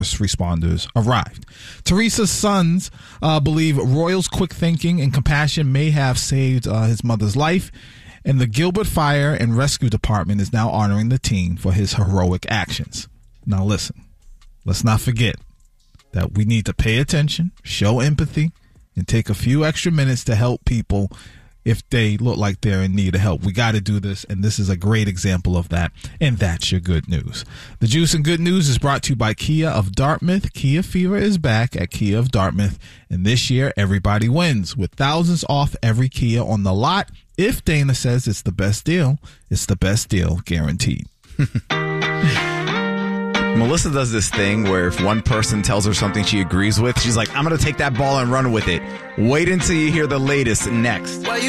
responders arrived. Teresa's sons believe Royal's quick thinking and compassion may have saved his mother's life, and the Gilbert Fire and Rescue Department is now honoring the teen for his heroic actions. Now listen, let's not forget that we need to pay attention, show empathy, and take a few extra minutes to help people if they look like they're in need of help. We got to do this, and this is a great example of that, and that's your good news. The Juice and Good News is brought to you by Kia of Dartmouth. Kia Fever is back at Kia of Dartmouth, and this year, everybody wins with thousands off every Kia on the lot. If Dana says it's the best deal, it's the best deal guaranteed. Melissa does this thing where if one person tells her something she agrees with, she's like, I'm going to take that ball and run with it. Wait until you hear the latest next.